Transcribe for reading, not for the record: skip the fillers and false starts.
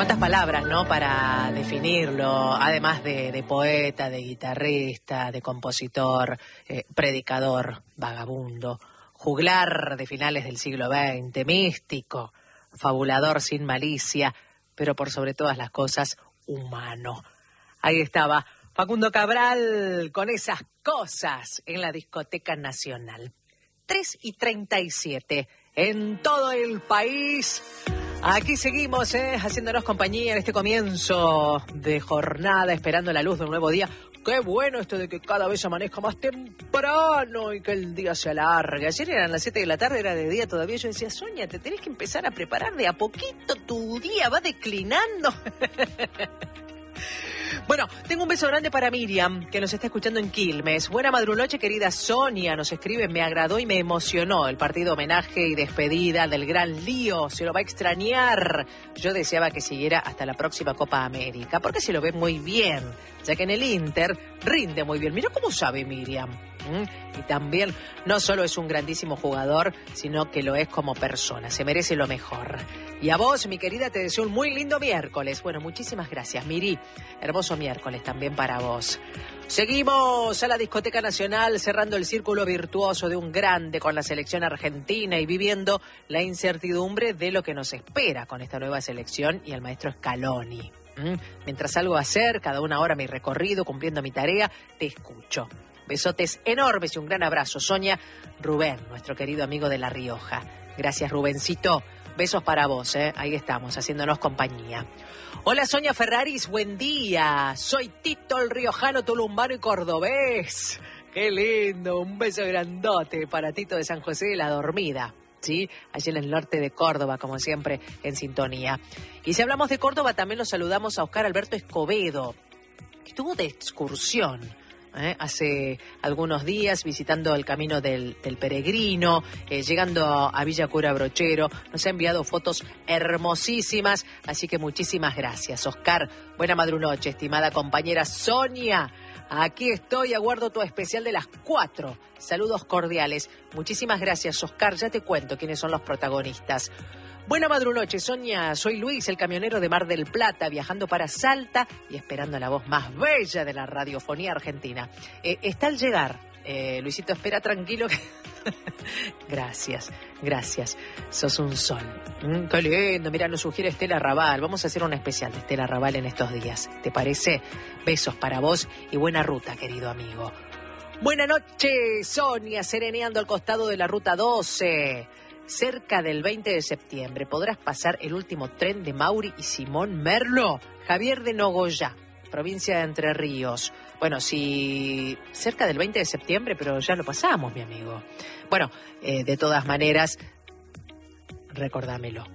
Cuántas palabras, ¿no? Para definirlo, además de poeta, de guitarrista, de compositor, predicador, vagabundo, juglar de finales del siglo XX, místico, fabulador sin malicia, pero por sobre todas las cosas, humano. Ahí estaba Facundo Cabral con Esas Cosas en la Discoteca Nacional. 3:37 en todo el país. Aquí seguimos, haciéndonos compañía en este comienzo de jornada, esperando la luz de un nuevo día. Qué bueno esto de que cada vez amanezca más temprano y que el día se alargue. Ayer eran las 7 de la tarde, era de día todavía. Yo decía, Sonia, te tenés que empezar a preparar de a poquito, tu día va declinando. Bueno, tengo un beso grande para Miriam, que nos está escuchando en Quilmes. Buena madrunoche, querida Sonia, nos escribe, me agradó y me emocionó el partido homenaje y despedida del gran Lío, se lo va a extrañar. Yo deseaba que siguiera hasta la próxima Copa América, porque se lo ve muy bien, ya que en el Inter rinde muy bien. Mira cómo sabe Miriam. Y también no solo es un grandísimo jugador, sino que lo es como persona, se merece lo mejor. Y a vos, mi querida, te deseo un muy lindo miércoles. Bueno, muchísimas gracias, Miri. Hermoso miércoles también para vos. Seguimos a la Discoteca Nacional, cerrando el círculo virtuoso de un grande con la selección argentina y viviendo la incertidumbre de lo que nos espera con esta nueva selección y el maestro Scaloni. Mientras salgo a hacer cada una hora mi recorrido, cumpliendo mi tarea, te escucho. Besotes enormes y un gran abrazo, Sonia. Rubén, nuestro querido amigo de La Rioja. Gracias, Rubencito. Besos para vos, ahí estamos, haciéndonos compañía. Hola, Sonia Ferraris, buen día. Soy Tito, el riojano, tulumbano y cordobés. Qué lindo, un beso grandote para Tito de San José de la Dormida. ¿Sí? Allí en el norte de Córdoba, como siempre, en sintonía. Y si hablamos de Córdoba, también los saludamos a Oscar Alberto Escobedo, que estuvo de excursión hace algunos días, visitando el Camino del Peregrino, llegando a Villa Cura Brochero. Nos ha enviado fotos hermosísimas, así que muchísimas gracias, Oscar. Buena madrunoche, estimada compañera Sonia. Aquí estoy, aguardo tu especial de las 4. Saludos cordiales. Muchísimas gracias, Oscar. Ya te cuento quiénes son los protagonistas. Buena madrunoche, Sonia. Soy Luis, el camionero de Mar del Plata, viajando para Salta y esperando la voz más bella de la radiofonía argentina. Está al llegar. Luisito, espera tranquilo. Gracias. Sos un sol. Qué lindo. Mira, nos sugiere Estela Raval. Vamos a hacer un especial de Estela Raval en estos días. ¿Te parece? Besos para vos y buena ruta, querido amigo. Buena noche, Sonia, sereneando al costado de la Ruta 12. Cerca del 20 de septiembre podrás pasar el último tren de Mauri y Simón Merlo. Javier de Nogoyá, provincia de Entre Ríos. Bueno, sí, cerca del 20 de septiembre, pero ya lo pasamos, mi amigo. Bueno, de todas maneras, recordámelo.